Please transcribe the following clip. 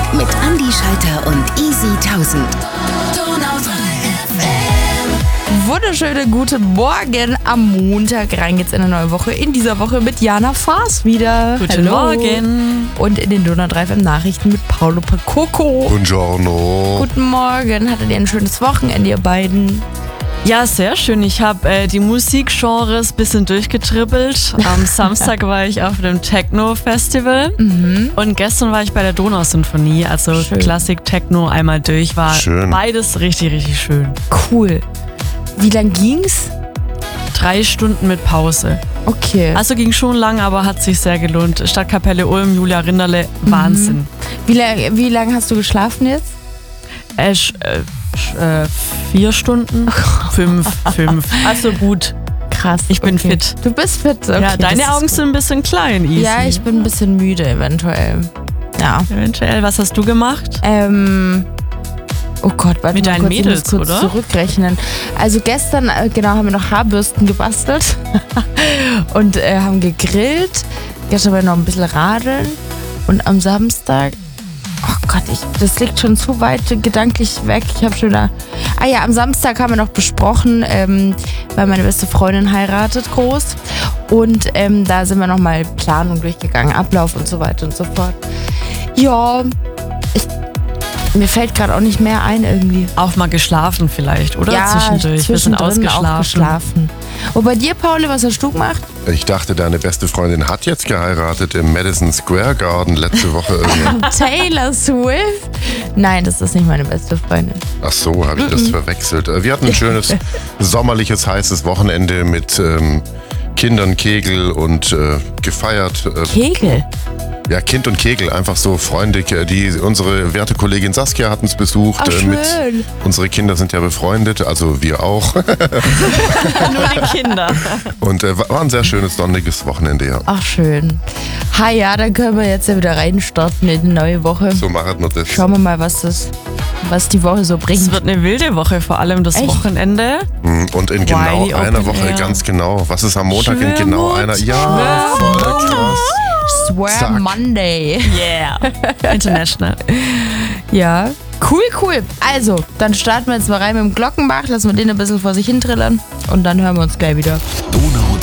mit Andi Schalter und Easy 1000. Wunderschöne guten Morgen am Montag. Rein geht's in eine neue Woche. In dieser Woche mit Jana Faas wieder. Guten Morgen. Und in den Donau 3 FM Nachrichten mit Paolo Pacoco. Buongiorno. Guten Morgen. Hattet ihr ein schönes Wochenende, ihr beiden? Ja, sehr schön. Ich habe die Musikgenres ein bisschen durchgetrippelt. Am Samstag war ich auf dem Techno-Festival und gestern war ich bei der Donausinfonie. Also Schön. Klassik, Techno einmal durch. War Schön. beides richtig, richtig schön. Cool. Wie lang ging's? 3 Stunden mit Pause. Okay. Also ging schon lang, aber hat sich sehr gelohnt. Stadtkapelle Ulm, Julia Rinderle, Wahnsinn. Wie lang hast du geschlafen jetzt? 4 Stunden? 5. Also gut. Krass. Ich bin okay. fit. Du bist fit. Okay, Ja, deine das ist Augen sind ein bisschen klein, Easy. Ja, ich bin ein bisschen müde eventuell. Ja. Eventuell, was hast du gemacht? Oh Gott, warte Mit mal deinen kurz, ich Mädels, muss kurz oder? zurückrechnen. Also gestern, haben wir noch Haarbürsten gebastelt und haben gegrillt. Gestern war noch ein bisschen radeln und am Samstag, oh Gott, das liegt schon zu weit gedanklich weg. Ich habe schon da, am Samstag haben wir noch besprochen, weil meine beste Freundin heiratet groß und da sind wir nochmal Planung durchgegangen, Ablauf und so weiter und so fort. Ja, mir fällt gerade auch nicht mehr ein irgendwie. Auch mal geschlafen vielleicht, oder? Ja, Zwischendurch. Wir sind zwischendrin auch ausgeschlafen. geschlafen. Und bei dir, Pauli, was hast du gemacht? Ich dachte, deine beste Freundin hat jetzt geheiratet im Madison Square Garden letzte Woche irgendwie. Taylor Swift? Nein, das ist nicht meine beste Freundin. Ach so, habe ich das verwechselt. Wir hatten ein schönes, sommerliches, heißes Wochenende mit Kindern, Kegel und gefeiert. Kegel? Ja, Kind und Kegel, einfach so Freunde. Unsere werte Kollegin Saskia hat uns besucht. Ach, schön. Unsere Kinder sind ja befreundet, also wir auch. Nur die Kinder. Und war ein sehr schönes, sonniges Wochenende, ja. Ach, schön. Ja, dann können wir jetzt ja wieder reinstarten in die neue Woche. So machen wir das. Schauen wir mal, was die Woche so Es bringt. wird eine wilde Woche, vor allem das Echt? Wochenende. Und in genau Wiley einer Open Woche, Air. ganz genau. Was ist am Montag in genau einer? Ja, voll krass. Swear Zack. Monday. Yeah. International. Ja, cool. Also, dann starten wir jetzt mal rein mit dem Glockenbach, lassen wir den ein bisschen vor sich hin trillern und dann hören wir uns gleich wieder. Donau